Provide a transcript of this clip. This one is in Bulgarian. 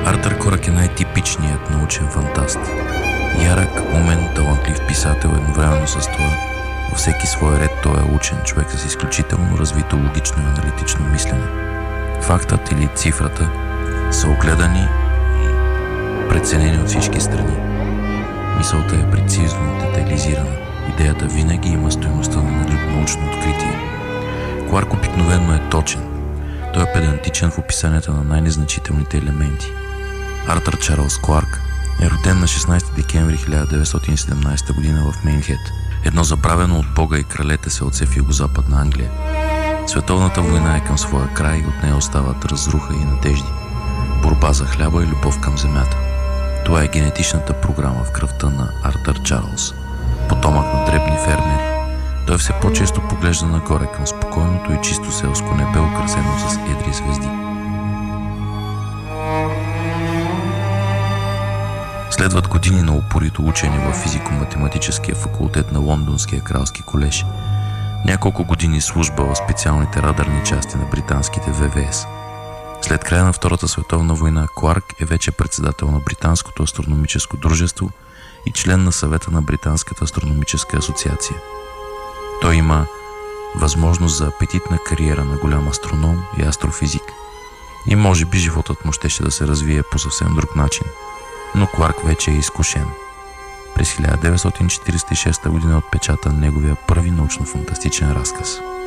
Артър Корак е най-типичният научен фантаст. Ярък, умен, талантлив писател, едновременно с това във всеки свой ред той е учен човек с изключително развито логично и аналитично мислене. Фактът или цифрата са огледани и преценени от всички страни. Мисълта е прецизно детайлизирана. Идеята винаги има стойността на научно откритие. Кларк обикновено е точен. Той е педантичен в описанията на най-незначителните елементи. Артър Чарлз Кларк е роден на 16 декември 1917 г. в Мейнхед, едно забравено от Бога и кралете селце в югозападна Англия. Световната война е към своя край и от нея остават разруха и надежди, борба за хляба и любов към земята. Това е генетичната програма в кръвта на Артър Чарлз, потомък на дребни фермери. Той все по-често поглежда нагоре към спокойното и чисто селско небе, украсено с едри звезди. Следват години на упорито учене в физико-математическия факултет на Лондонския кралски колеж. Няколко години служба в специалните радарни части на британските ВВС. След края на Втората световна война Кларк е вече председател на Британското астрономическо дружество и член на съвета на Британската астрономическа асоциация. Той има възможност за апетитна кариера на голям астроном и астрофизик. И може би животът му щеше да се развие по съвсем друг начин. Но Кларк вече е изкушен. През 1946 г. отпечата неговия първи научно-фантастичен разказ.